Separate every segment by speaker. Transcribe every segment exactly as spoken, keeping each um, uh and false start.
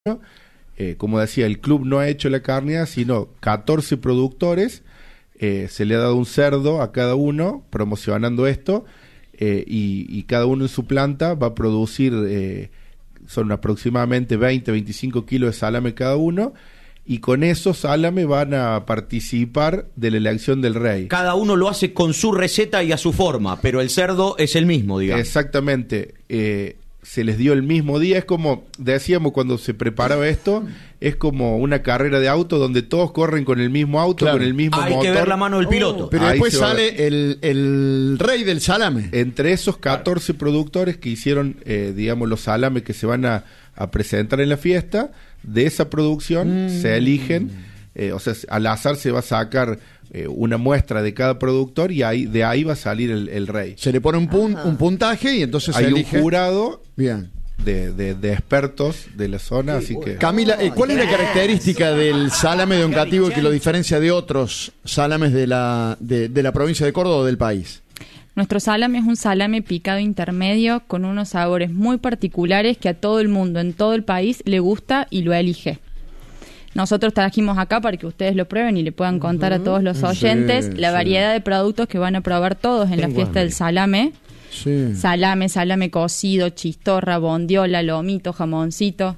Speaker 1: Eh, como decía, el club no ha hecho la carneada, sino catorce productores. Eh, se le ha dado un cerdo a cada uno promocionando esto, eh, y, y cada uno en su planta va a producir, eh, son aproximadamente veinte, veinticinco kilos de salame cada uno, y con esos salame van a participar de la elección del rey.
Speaker 2: Cada uno lo hace con su receta y a su forma, pero el cerdo es el mismo, digamos.
Speaker 1: Exactamente. Eh, se les dio el mismo día. Es como decíamos cuando se preparaba esto, es como una carrera de auto donde todos corren con el mismo auto, claro, con el mismo
Speaker 2: Hay
Speaker 1: motor.
Speaker 2: que ver la mano del piloto.
Speaker 3: Oh, pero
Speaker 1: Ahí
Speaker 3: después
Speaker 1: se va.
Speaker 3: sale el, el rey del salame.
Speaker 1: Entre esos catorce productores que hicieron, eh, digamos, los salames que se van a, a presentar en la fiesta, de esa producción mm. se eligen, eh, o sea, al azar se va a sacar eh, una muestra de cada productor y ahí de ahí va a salir el, el rey.
Speaker 3: Se le pone un, pun, un puntaje y entonces
Speaker 1: hay
Speaker 3: se elige.
Speaker 1: un jurado.
Speaker 3: Bien.
Speaker 1: De, de, de expertos de la zona, sí, así
Speaker 3: bueno.
Speaker 1: que...
Speaker 3: Camila, eh, ¿cuál es la característica del salame de Oncativo que lo diferencia de otros salames de la, de, de la provincia de Córdoba o del país?
Speaker 4: Nuestro salame es un salame picado intermedio con unos sabores muy particulares que a todo el mundo en todo el país le gusta y lo elige. Nosotros trajimos acá para que ustedes lo prueben y le puedan contar a todos los oyentes
Speaker 3: sí,
Speaker 4: la
Speaker 3: sí.
Speaker 4: variedad de productos que van a probar todos en
Speaker 5: Tengo
Speaker 4: la fiesta
Speaker 5: hambre.
Speaker 4: del salame.
Speaker 3: Sí.
Speaker 4: Salame, salame cocido, chistorra, bondiola, lomito, jamoncito.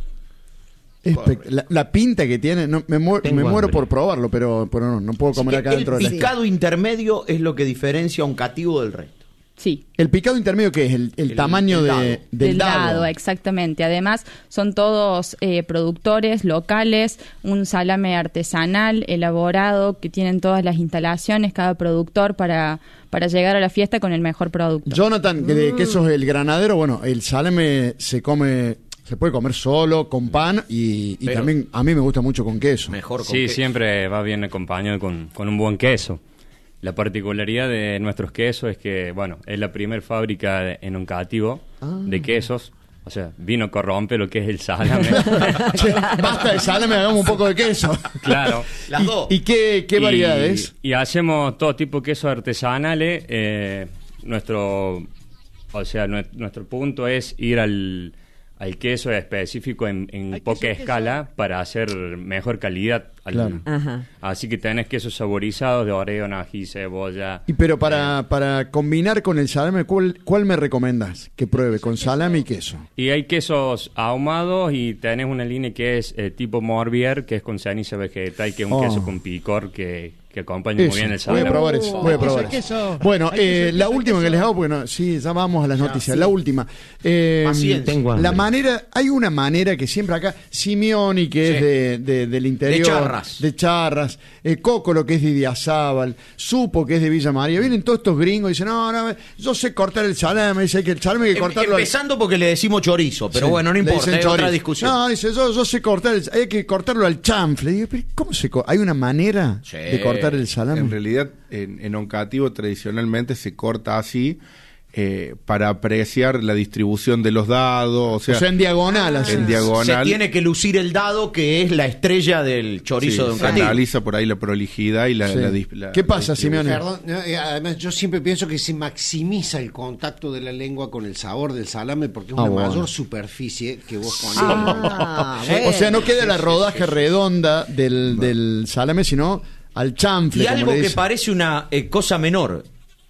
Speaker 3: Espe- la, la pinta que tiene, no, me, muero, me muero por probarlo, pero, pero no, no puedo comer acá
Speaker 2: el
Speaker 3: dentro de la...
Speaker 2: picado intermedio es lo que diferencia a un cativo del resto.
Speaker 4: Sí.
Speaker 3: ¿El picado intermedio qué es? El, el,
Speaker 2: El-
Speaker 3: tamaño
Speaker 2: el
Speaker 3: de,
Speaker 2: dado.
Speaker 3: del,
Speaker 4: Del
Speaker 3: dado.
Speaker 4: dado, exactamente. Además, son todos eh, productores locales, un salame artesanal, elaborado, que tienen todas las instalaciones, cada productor, para, para llegar a la fiesta con el mejor producto.
Speaker 3: Jonathan, que, de, que sos el granadero, bueno, el salame se come, se puede comer solo, con pan, y, y
Speaker 2: Pero-
Speaker 3: también a mí me gusta mucho con queso.
Speaker 2: Mejor con
Speaker 6: Sí,
Speaker 2: queso.
Speaker 6: siempre va bien acompañado con, con un buen queso. La particularidad de nuestros quesos es que, bueno, es la primera fábrica de- en Oncativo
Speaker 3: Ah.
Speaker 6: de quesos. O sea, vino corrompe lo que es el salame.
Speaker 3: Che, basta de salame, hagamos un poco de queso.
Speaker 6: Claro.
Speaker 2: Las
Speaker 3: ¿Y,
Speaker 2: dos.
Speaker 3: y qué, qué
Speaker 6: Y-
Speaker 3: variedades?
Speaker 6: Y hacemos todo tipo de quesos artesanales. Eh, nuestro, o sea, nue- nuestro punto es ir al, al queso específico en, en
Speaker 5: Ay,
Speaker 6: poca
Speaker 5: queso,
Speaker 6: escala para hacer mejor calidad. Al-
Speaker 3: Claro.
Speaker 5: Ajá.
Speaker 6: Así que tenés quesos saborizados de orégano, ají, cebolla.
Speaker 3: Y pero para, para combinar con el salame, ¿cuál, ¿cuál me recomendás que pruebe? Con salame y queso.
Speaker 6: Y hay quesos ahumados y tenés una línea que es eh, tipo Morbier, que es con ceniza vegetal, que es un
Speaker 3: Oh.
Speaker 6: queso con picor que, que acompaña
Speaker 3: Eso,
Speaker 6: muy bien el
Speaker 3: voy
Speaker 6: salame.
Speaker 3: a probar eso, voy a
Speaker 5: Queso,
Speaker 3: probar
Speaker 5: queso.
Speaker 3: eso. Bueno,
Speaker 5: Hay
Speaker 3: eh,
Speaker 5: queso,
Speaker 3: la
Speaker 5: queso,
Speaker 3: última que
Speaker 5: queso.
Speaker 3: les hago, bueno, sí, ya vamos a las noticias. La última. Eh,
Speaker 2: Paciencia.
Speaker 5: Tengo hambre.
Speaker 3: la manera, hay una manera que siempre acá, Simeoni, que
Speaker 2: Sí.
Speaker 3: es de, de- del interior.
Speaker 2: Charras.
Speaker 3: De Charras. Eh, Cócolo, que es de Idiazábal. Supo, que es de Villa María. Vienen todos estos gringos y dicen, no, no, yo sé cortar el salame, dice que el salame hay que
Speaker 2: Em-
Speaker 3: cortarlo al-
Speaker 2: Empezando porque le decimos chorizo, pero
Speaker 3: Sí,
Speaker 2: bueno, no
Speaker 3: le
Speaker 2: importa,
Speaker 3: dicen
Speaker 2: es otra
Speaker 3: chorizo.
Speaker 2: discusión.
Speaker 3: No, dice, yo, yo sé cortar, el- hay que cortarlo al chanfle. Digo, pero ¿cómo se co- ¿Hay una manera
Speaker 2: Sí.
Speaker 3: de cortar el salame?
Speaker 1: En realidad, en, en Oncativo tradicionalmente se corta así, eh, para apreciar la distribución de los dados, o sea,
Speaker 3: o sea, en diagonal. así.
Speaker 1: en diagonal.
Speaker 2: Se tiene que lucir el dado, que es la estrella del chorizo
Speaker 1: sí,
Speaker 2: de un
Speaker 1: se
Speaker 2: cativo.
Speaker 1: analiza por ahí la prolijidad y la,
Speaker 3: Sí.
Speaker 1: la dis- la-
Speaker 3: ¿Qué
Speaker 1: la
Speaker 3: pasa,
Speaker 1: distribución.
Speaker 3: Simeone?
Speaker 5: Perdón, no, eh, además yo siempre pienso que se maximiza el contacto de la lengua con el sabor del salame porque es
Speaker 3: Ah,
Speaker 5: una
Speaker 3: bueno.
Speaker 5: mayor superficie que vos ponés.
Speaker 7: Ah,
Speaker 5: Sí.
Speaker 3: O sea, no queda la rodaja redonda del, del salame, sino al chanfle.
Speaker 2: Y
Speaker 3: como
Speaker 2: algo
Speaker 3: le
Speaker 2: que
Speaker 3: dicen.
Speaker 2: parece una eh, cosa menor,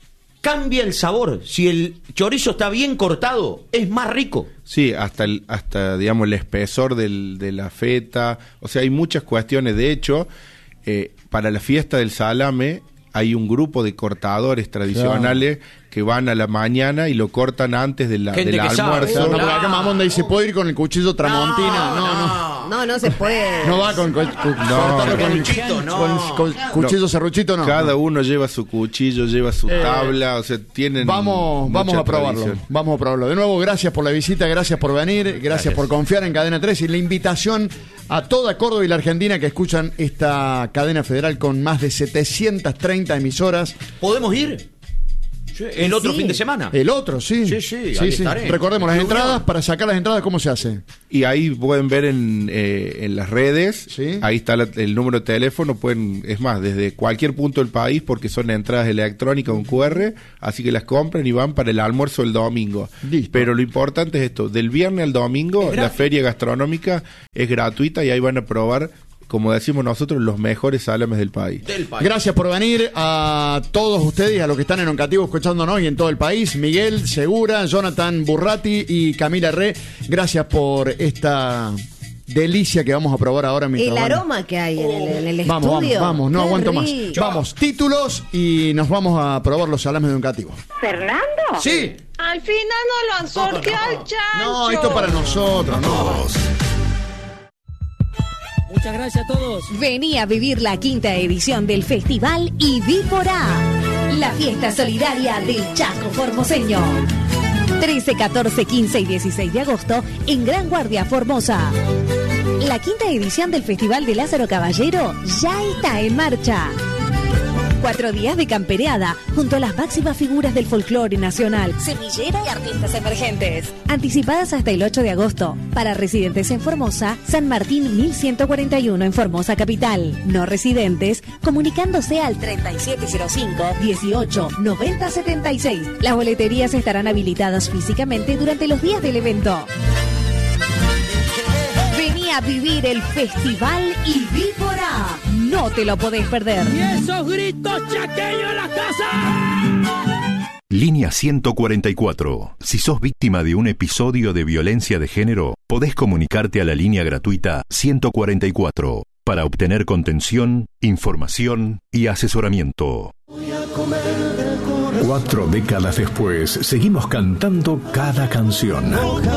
Speaker 2: cambia el sabor. Si el chorizo está bien cortado, es más rico.
Speaker 1: Sí, hasta, el, hasta digamos, el espesor del, de la feta. O sea, hay muchas cuestiones. De hecho, eh, para la fiesta del salame hay un grupo de cortadores tradicionales que van a la mañana y lo cortan antes de la,
Speaker 2: Gente
Speaker 1: del
Speaker 2: que sabe,
Speaker 1: almuerzo.
Speaker 3: No, no, porque
Speaker 2: Claro.
Speaker 3: acá Mamonda dice, ¿puedo ir con el cuchillo tramontina? No, no.
Speaker 7: No, no se puede.
Speaker 3: No va con, con, con- cortarlo con,
Speaker 2: Serruchito, no.
Speaker 3: con- con cuchillo serruchito, no.
Speaker 1: Cada
Speaker 3: no.
Speaker 1: uno lleva su cuchillo, lleva su
Speaker 3: Eh,
Speaker 1: tabla, o sea, tienen
Speaker 3: Vamos,
Speaker 1: mucha
Speaker 3: vamos a probarlo.
Speaker 1: tradición.
Speaker 3: Vamos a probarlo. De nuevo, gracias por la visita, gracias por venir, gracias,
Speaker 6: Gracias.
Speaker 3: por confiar en Cadena tres y la invitación a toda Córdoba y la Argentina que escuchan esta cadena federal con más de setecientas treinta emisoras.
Speaker 2: ¿Podemos ir? Sí, el otro
Speaker 7: Sí.
Speaker 2: fin de semana.
Speaker 3: El otro, sí.
Speaker 2: Sí, sí, ahí estaré.
Speaker 3: Recordemos las
Speaker 2: Club
Speaker 3: entradas.
Speaker 2: Unión.
Speaker 3: Para sacar las entradas, ¿cómo se hace?
Speaker 1: Y ahí pueden ver en, eh, en las redes,
Speaker 3: Sí.
Speaker 1: ahí está la- el número de teléfono, pueden, es más, desde cualquier punto del país, porque son entradas electrónicas con Q R, así que las compran y van para el almuerzo el domingo.
Speaker 3: Listo.
Speaker 1: Pero lo importante es esto, del viernes al domingo
Speaker 2: Es
Speaker 1: la
Speaker 2: gratis.
Speaker 1: feria gastronómica es gratuita y ahí van a probar, como decimos nosotros, los mejores salames del país.
Speaker 2: Del país.
Speaker 3: Gracias por venir a todos ustedes, a los que están en Oncativo escuchándonos y en todo el país. Miguel Segura, Jonathan Burrati y Camila Re, gracias por esta delicia que vamos a probar ahora. mientras
Speaker 7: El
Speaker 3: van-
Speaker 7: aroma que hay en el, en el
Speaker 3: Vamos, vamos,
Speaker 7: estudio.
Speaker 3: vamos, no
Speaker 7: Qué
Speaker 3: aguanto más.
Speaker 7: rico.
Speaker 3: Vamos, títulos y nos vamos a probar los salames de Oncativo.
Speaker 8: ¿Fernando?
Speaker 3: Sí.
Speaker 8: Al final no lo han sorteado al chancho.
Speaker 3: No, esto para nosotros, no.
Speaker 9: Muchas gracias a todos.
Speaker 10: Vení a vivir la quinta edición del Festival y vi por A, la fiesta solidaria del Chaco Formoseño. trece, catorce, quince y dieciséis de agosto en Gran Guardia, Formosa. La quinta edición del Festival de Lázaro Caballero ya está en marcha. Cuatro días de campereada junto a las máximas figuras del folclore nacional, semillera y artistas emergentes. Anticipadas hasta el ocho de agosto. Para residentes en Formosa, San Martín mil ciento cuarenta y uno en Formosa Capital. No residentes, comunicándose al treinta y siete cero cinco, dieciocho, noventa setenta y seis. Las boleterías estarán habilitadas físicamente durante los días del evento. Vení a vivir el Festival y Víbora. No te lo podés perder.
Speaker 9: Y esos gritos chaqueños en la casa.
Speaker 11: Línea ciento cuarenta y cuatro. Si sos víctima de un episodio de violencia de género, podés comunicarte a la línea gratuita ciento cuarenta y cuatro para obtener contención, información y asesoramiento.
Speaker 12: Cuatro décadas después, seguimos cantando cada canción.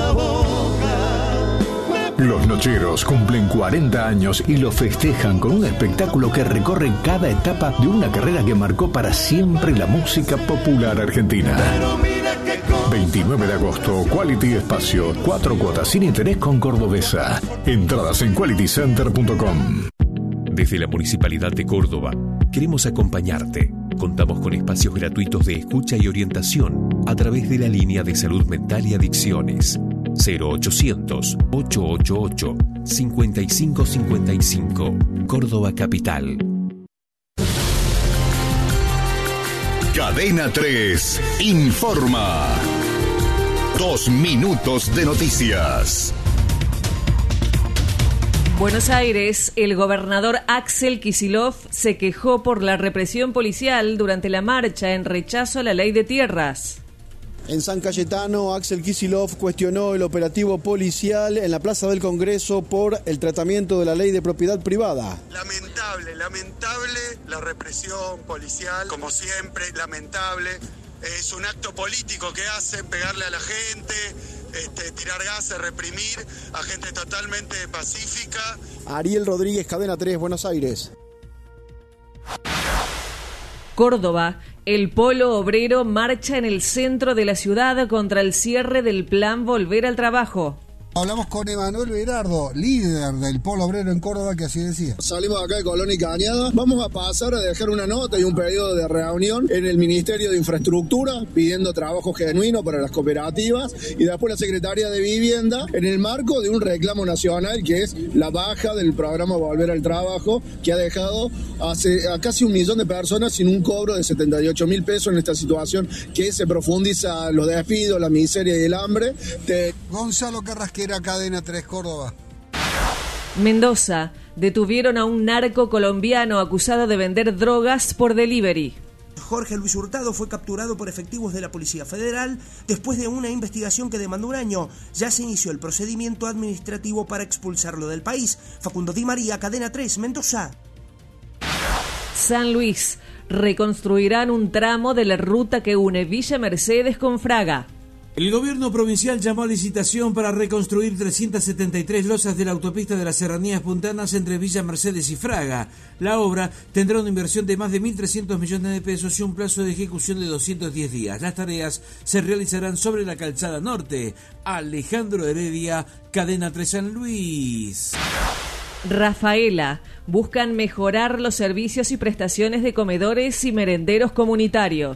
Speaker 12: Los Nocheros cumplen cuarenta años y lo festejan con un espectáculo que recorre cada etapa de una carrera que marcó para siempre la música popular argentina. veintinueve de agosto, Quality Espacio, cuatro cuotas sin interés con Cordobesa. Entradas en quality center punto com.
Speaker 13: Desde la Municipalidad de Córdoba, queremos acompañarte. Contamos con espacios gratuitos de escucha y orientación a través de la línea de salud mental y adicciones. cero ochocientos, ochocientos ochenta y ocho, cincuenta y cinco cincuenta y cinco, Córdoba Capital.
Speaker 11: Cadena tres informa. Dos minutos de noticias.
Speaker 14: Buenos Aires, el gobernador Axel Kicillof se quejó por la represión policial durante la marcha en rechazo a la ley de tierras.
Speaker 15: En San Cayetano, Axel Kicillof cuestionó el operativo policial en la Plaza del Congreso por el tratamiento de la ley de propiedad privada.
Speaker 16: Lamentable, lamentable la represión policial, como siempre, lamentable. Es un acto político que hacen, pegarle a la gente, este, tirar gases, reprimir a gente totalmente pacífica.
Speaker 15: Ariel Rodríguez, Cadena tres, Buenos Aires.
Speaker 14: Córdoba, el polo obrero marcha en el centro de la ciudad contra el cierre del plan Volver al Trabajo.
Speaker 17: Hablamos con Emanuel Berardo, líder del Polo Obrero en Córdoba, que así decía.
Speaker 18: Salimos acá de Colón y Cañada, vamos a pasar a dejar una nota y un pedido de reunión en el Ministerio de Infraestructura pidiendo trabajo genuino para las cooperativas y después la Secretaría de Vivienda en el marco de un reclamo nacional que es la baja del programa Volver al Trabajo, que ha dejado hace, a casi un millón de personas sin un cobro de setenta y ocho mil pesos en esta situación que se profundiza los despidos, la miseria y el hambre. Te...
Speaker 17: Gonzalo Carrasquera, Cadena tres, Córdoba.
Speaker 14: Mendoza, detuvieron a un narco colombiano acusado de vender drogas por delivery.
Speaker 19: Jorge Luis Hurtado fue capturado por efectivos de la Policía Federal después de una investigación que demandó un año. Ya se inició el procedimiento administrativo para expulsarlo del país. Facundo Di María, Cadena tres, Mendoza.
Speaker 14: San Luis, reconstruirán un tramo de la ruta que une Villa Mercedes con Fraga.
Speaker 20: El gobierno provincial llamó a licitación para reconstruir trescientas setenta y tres losas de la autopista de las Serranías Puntanas entre Villa Mercedes y Fraga. La obra tendrá una inversión de más de mil trescientos millones de pesos y un plazo de ejecución de doscientos diez días. Las tareas se realizarán sobre la calzada norte. Alejandro Heredia, Cadena tres San Luis.
Speaker 14: Rafaela, buscan mejorar los servicios y prestaciones de comedores y merenderos comunitarios.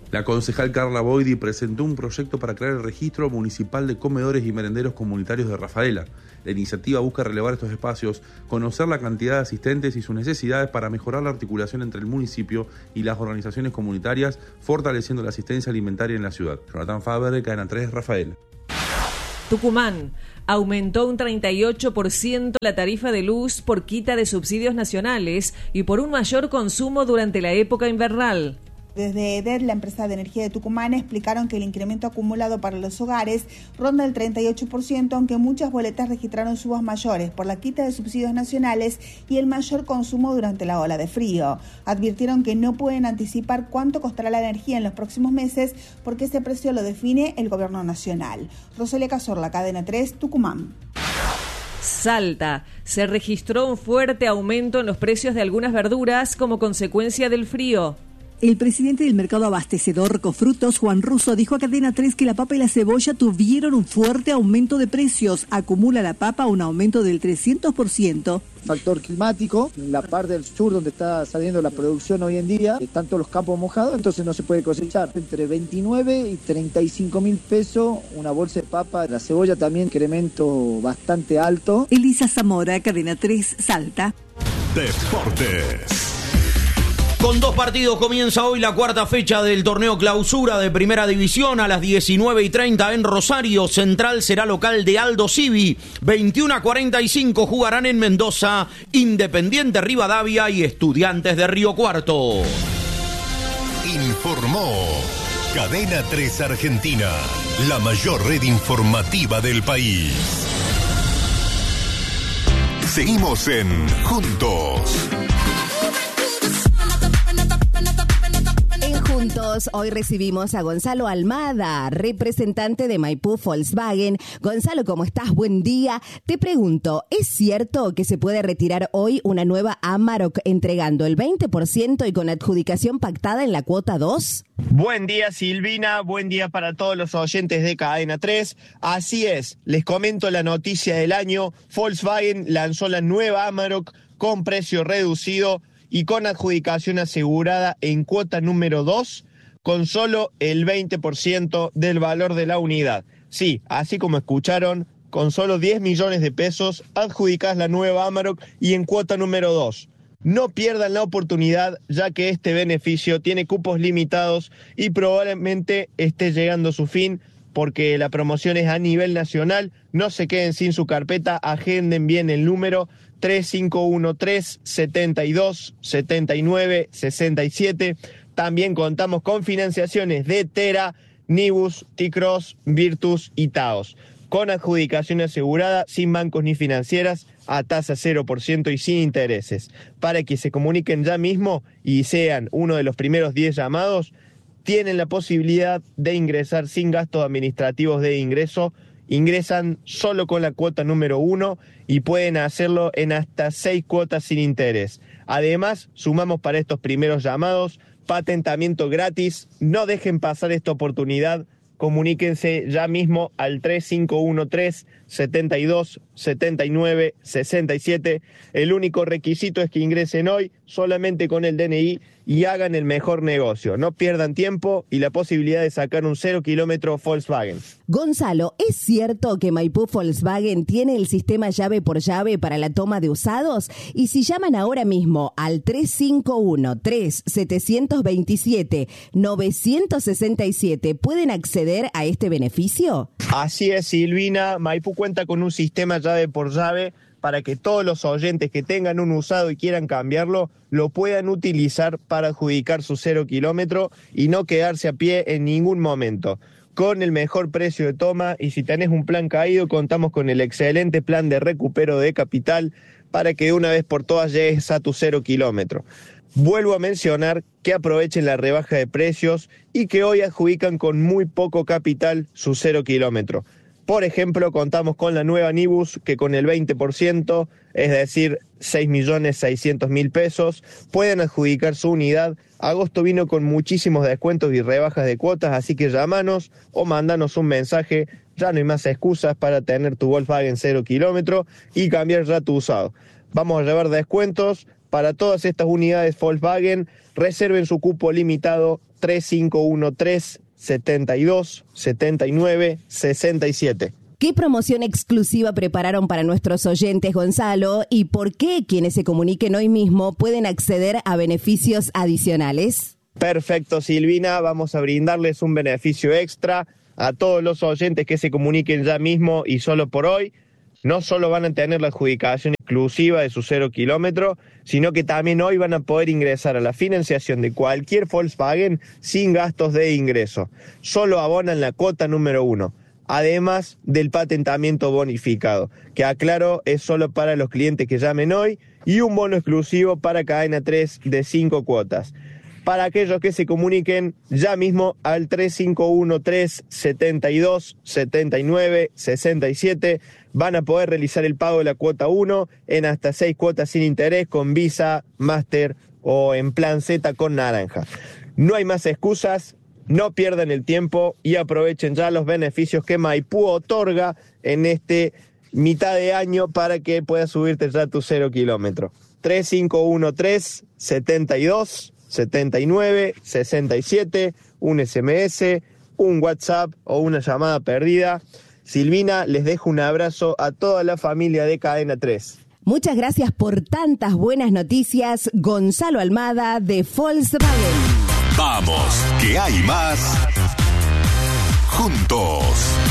Speaker 21: La concejal Carla Boidi presentó un proyecto para crear el registro municipal de comedores y merenderos comunitarios de Rafaela. La iniciativa busca relevar estos espacios, conocer la cantidad de asistentes y sus necesidades para mejorar la articulación entre el municipio y las organizaciones comunitarias, fortaleciendo la asistencia alimentaria en la ciudad. Jonathan Faber, Cadena tres, Rafaela.
Speaker 14: Tucumán. Aumentó un treinta y ocho por ciento la tarifa de luz por quita de subsidios nacionales y por un mayor consumo durante la época invernal.
Speaker 22: Desde E D E T, la empresa de energía de Tucumán, explicaron que el incremento acumulado para los hogares ronda el treinta y ocho por ciento, aunque muchas boletas registraron subas mayores por la quita de subsidios nacionales y el mayor consumo durante la ola de frío. Advirtieron que no pueden anticipar cuánto costará la energía en los próximos meses porque ese precio lo define el gobierno nacional. Rosalia Cazorla, Cadena tres, Tucumán.
Speaker 14: Salta. Se registró un fuerte aumento en los precios de algunas verduras como consecuencia del frío.
Speaker 23: El presidente del mercado abastecedor Cofrutos, Juan Russo, dijo a Cadena tres que la papa y la cebolla tuvieron un fuerte aumento de precios. Acumula la papa un aumento del trescientos por ciento.
Speaker 24: Factor climático, en la parte del sur donde está saliendo la producción hoy en día, están todos los campos mojados, entonces no se puede cosechar. Entre veintinueve y treinta y cinco mil pesos una bolsa de papa. La cebolla también incremento bastante alto.
Speaker 23: Elisa Zamora, Cadena tres, Salta.
Speaker 11: Deportes.
Speaker 2: Con dos partidos comienza hoy la cuarta fecha del torneo clausura de Primera División. A las diecinueve y treinta en Rosario. Central será local de Aldo Civi. veintiuno a cuarenta y cinco jugarán en Mendoza Independiente Rivadavia y Estudiantes de Río Cuarto.
Speaker 11: Informó Cadena tres Argentina, la mayor red informativa del país. Seguimos en Juntos.
Speaker 10: Juntos, hoy recibimos a Gonzalo Almada, representante de Maipú Volkswagen. Gonzalo, ¿cómo estás? Buen día. Te pregunto, ¿es cierto que se puede retirar hoy una nueva Amarok entregando el veinte por ciento y con adjudicación pactada en la cuota dos?
Speaker 25: Buen día, Silvina, buen día para todos los oyentes de Cadena tres. Así es, les comento la noticia del año. Volkswagen lanzó la nueva Amarok con precio reducido y con adjudicación asegurada en cuota número dos, con solo el veinte por ciento del valor de la unidad. Sí, así como escucharon, con solo diez millones de pesos adjudicás la nueva Amarok y en cuota número dos. No pierdan la oportunidad, ya que este beneficio tiene cupos limitados y probablemente esté llegando a su fin, porque la promoción es a nivel nacional. No se queden sin su carpeta, agenden bien el número tres cinco uno tres, setenta y dos, setenta y nueve, sesenta y siete. También contamos con financiaciones de Tera, Nibus, T-Cross, Virtus y Taos. Con adjudicación asegurada, sin bancos ni financieras, a tasa cero por ciento y sin intereses. Para que se comuniquen ya mismo y sean uno de los primeros diez llamados, tienen la posibilidad de ingresar sin gastos administrativos de ingreso. Ingresan solo con la cuota número uno y pueden hacerlo en hasta seis cuotas sin interés. Además, sumamos para estos primeros llamados patentamiento gratis. No dejen pasar esta oportunidad. Comuníquense ya mismo al tres cinco uno tres, setenta y dos, setenta y nueve, sesenta y siete. El único requisito es que ingresen hoy solamente con el D N I y hagan el mejor negocio. No pierdan tiempo y la posibilidad de sacar un cero kilómetro Volkswagen.
Speaker 10: Gonzalo, ¿es cierto que Maipú Volkswagen tiene el sistema llave por llave para la toma de usados? Y si llaman ahora mismo al tres cinco uno tres, siete dos siete, nueve seis siete, ¿pueden acceder a este beneficio?
Speaker 25: Así es, Silvina. Maipú cuenta con un sistema llave por llave para que todos los oyentes que tengan un usado y quieran cambiarlo, lo puedan utilizar para adjudicar su cero kilómetro y no quedarse a pie en ningún momento. Con el mejor precio de toma, y si tenés un plan caído, contamos con el excelente plan de recupero de capital para que de una vez por todas llegues a tu cero kilómetro. Vuelvo a mencionar que aprovechen la rebaja de precios y que hoy adjudican con muy poco capital su cero kilómetro. Por ejemplo, contamos con la nueva Nibus, que con el veinte por ciento, es decir, seis millones seiscientos mil pesos, pueden adjudicar su unidad. Agosto vino con muchísimos descuentos y rebajas de cuotas, así que llamanos o mandanos un mensaje. Ya no hay más excusas para tener tu Volkswagen cero kilómetro y cambiar ya tu usado. Vamos a llevar descuentos para todas estas unidades Volkswagen, reserven su cupo limitado tres cinco uno tres, setenta y dos, setenta y nueve, sesenta y siete.
Speaker 1: ¿Qué promoción exclusiva prepararon para nuestros oyentes, Gonzalo? ¿Y por qué quienes se comuniquen hoy mismo pueden acceder a beneficios adicionales?
Speaker 25: Perfecto, Silvina. Vamos a brindarles un beneficio extra a todos los oyentes que se comuniquen ya mismo y solo por hoy. No solo van a tener la adjudicación exclusiva de su cero kilómetro, sino que también hoy van a poder ingresar a la financiación de cualquier Volkswagen sin gastos de ingreso. Solo abonan la cuota número uno. Además del patentamiento bonificado, que aclaro es solo para los clientes que llamen hoy, y un bono exclusivo para Cadena tres de cinco cuotas. Para aquellos que se comuniquen ya mismo al tres cinco uno tres, setenta y dos, setenta y nueve, sesenta y siete, van a poder realizar el pago de la cuota uno en hasta seis cuotas sin interés con Visa, Master o en plan Z con naranja. No hay más excusas. No pierdan el tiempo y aprovechen ya los beneficios que Maipú otorga en este mitad de año para que puedas subirte ya tu cero kilómetro. tres cinco uno tres, setenta y dos, setenta y nueve, sesenta y siete, un S M S, un WhatsApp o una llamada perdida. Silvina, les dejo un abrazo a toda la familia de Cadena tres.
Speaker 1: Muchas gracias por tantas buenas noticias, Gonzalo Almada de Volkswagen.
Speaker 11: Vamos, que hay más. Juntos.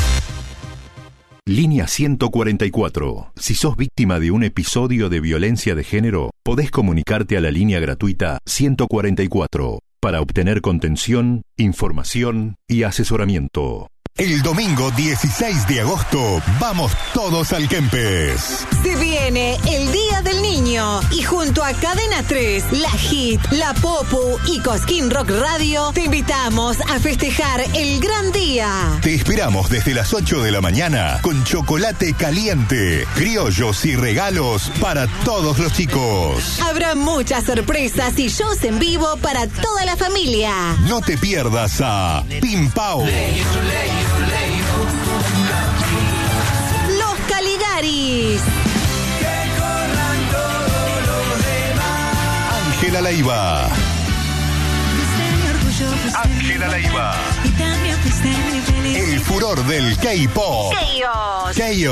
Speaker 11: Línea ciento cuarenta y cuatro. Si sos víctima de un episodio de violencia de género, podés comunicarte a la línea gratuita ciento cuarenta y cuatro para obtener contención, información y asesoramiento.
Speaker 4: El domingo dieciséis de agosto, vamos todos al Kempes.
Speaker 5: Se viene el Día del Niño y junto a Cadena tres, La Hit, La Popu y Cosquín Rock Radio, te invitamos a festejar el gran día.
Speaker 4: Te esperamos desde las ocho de la mañana con chocolate caliente, criollos y regalos para todos los chicos.
Speaker 5: Habrá muchas sorpresas y shows en vivo para toda la familia.
Speaker 4: No te pierdas a Pim Pau,
Speaker 5: Los Caligaris,
Speaker 4: Ángela Leiva, Ángela Leiva, el furor del K-pop,
Speaker 5: Chaos.
Speaker 4: Chaos.